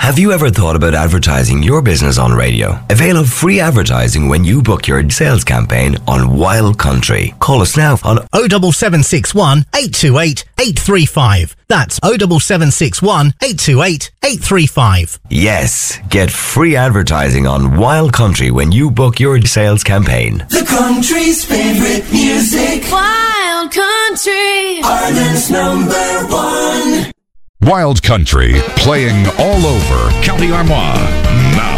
Have you ever thought about advertising your business on radio? Avail of free advertising when you book your sales campaign on Wild Country. Call us now on 07761 828 835. That's 07761 828 835. Yes, get free advertising on Wild Country when you book your sales campaign. The country's favorite music. Wild Country. Ireland's #1. Wild Country, playing all over County Armagh. Now,